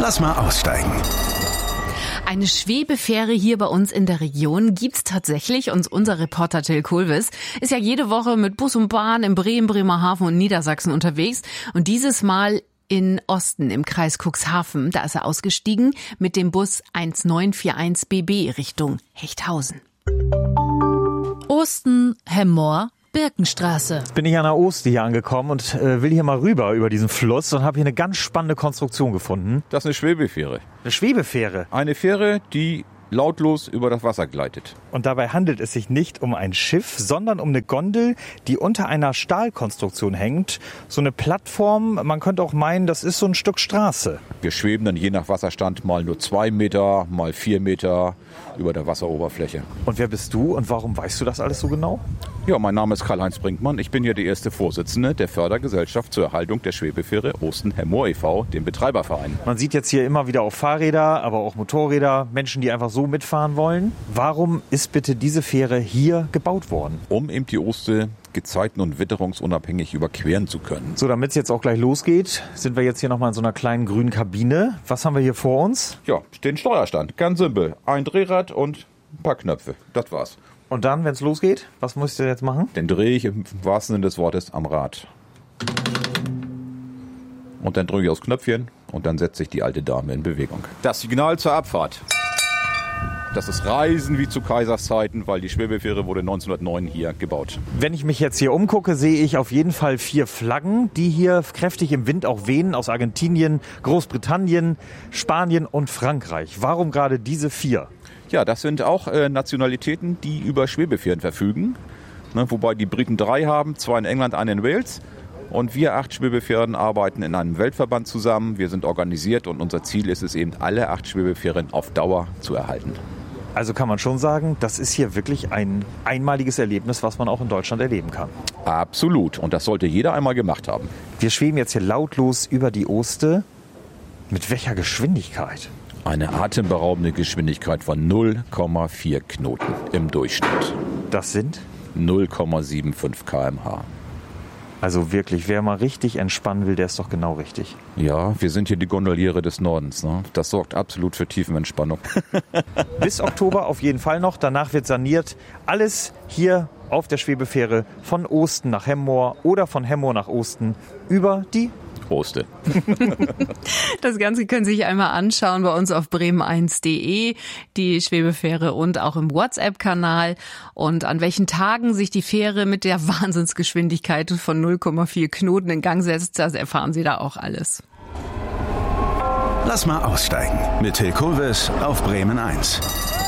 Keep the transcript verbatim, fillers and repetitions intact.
Lass mal aussteigen. Eine Schwebefähre hier bei uns in der Region gibt's tatsächlich und unser Reporter Till Kulvis ist ja jede Woche mit Bus und Bahn in Bremen, Bremerhaven und Niedersachsen unterwegs und dieses Mal in Osten im Kreis Cuxhaven. Da ist er ausgestiegen mit dem Bus eins neun vier eins B B Richtung Hechthausen. Osten, Hemmoor, Birkenstraße. Jetzt bin ich an der Oste hier angekommen und äh, will hier mal rüber über diesen Fluss und habe hier eine ganz spannende Konstruktion gefunden. Das ist eine Schwebefähre. Eine Schwebefähre. Eine Fähre, die lautlos über das Wasser gleitet. Und dabei handelt es sich nicht um ein Schiff, sondern um eine Gondel, die unter einer Stahlkonstruktion hängt. So eine Plattform, man könnte auch meinen, das ist so ein Stück Straße. Wir schweben dann je nach Wasserstand mal nur zwei Meter, mal vier Meter über der Wasseroberfläche. Und wer bist du und warum weißt du das alles so genau? Ja, mein Name ist Karl-Heinz Brinkmann. Ich bin hier der erste Vorsitzende der Fördergesellschaft zur Erhaltung der Schwebefähre Osten-Hemmoor e V, dem Betreiberverein. Man sieht jetzt hier immer wieder auch Fahrräder, aber auch Motorräder, Menschen, die einfach so mitfahren wollen. Warum ist bitte diese Fähre hier gebaut worden? Um eben die Oste gezeiten- und witterungsunabhängig überqueren zu können. So, damit es jetzt auch gleich losgeht, sind wir jetzt hier nochmal in so einer kleinen grünen Kabine. Was haben wir hier vor uns? Ja, den Steuerstand. Ganz simpel. Ein Drehrad und ein paar Knöpfe. Das war's. Und dann, wenn es losgeht, was muss ich denn jetzt machen? Den drehe ich im wahrsten Sinne des Wortes am Rad. Und dann drücke ich aufs Knöpfchen und dann setzt sich die alte Dame in Bewegung. Das Signal zur Abfahrt. Das ist Reisen wie zu Kaisers Zeiten, weil die Schwebefähre wurde neunzehnhundertneun hier gebaut. Wenn ich mich jetzt hier umgucke, sehe ich auf jeden Fall vier Flaggen, die hier kräftig im Wind auch wehen, aus Argentinien, Großbritannien, Spanien und Frankreich. Warum gerade diese vier? Ja, das sind auch äh, Nationalitäten, die über Schwebefähren verfügen. Ne, wobei die Briten drei haben, zwei in England, eine in Wales. Und wir acht Schwebefähren arbeiten in einem Weltverband zusammen. Wir sind organisiert und unser Ziel ist es eben, alle acht Schwebefähren auf Dauer zu erhalten. Also kann man schon sagen, das ist hier wirklich ein einmaliges Erlebnis, was man auch in Deutschland erleben kann. Absolut. Und das sollte jeder einmal gemacht haben. Wir schweben jetzt hier lautlos über die Oste. Mit welcher Geschwindigkeit? Eine atemberaubende Geschwindigkeit von null Komma vier Knoten im Durchschnitt. Das sind? null Komma fünfundsiebzig Kilometer pro Stunde. Also wirklich, wer mal richtig entspannen will, der ist doch genau richtig. Ja, wir sind hier die Gondoliere des Nordens. Ne? Das sorgt absolut für Tiefenentspannung. Bis Oktober auf jeden Fall noch. Danach wird saniert. Alles hier auf der Schwebefähre von Osten nach Hemmoor oder von Hemmoor nach Osten über die Oste. Das Ganze können Sie sich einmal anschauen bei uns auf bremen eins punkt de, die Schwebefähre und auch im WhatsApp-Kanal. Und an welchen Tagen sich die Fähre mit der Wahnsinnsgeschwindigkeit von null Komma vier Knoten in Gang setzt, das erfahren Sie da auch alles. Lass mal aussteigen mit Till Kulvis auf Bremen eins.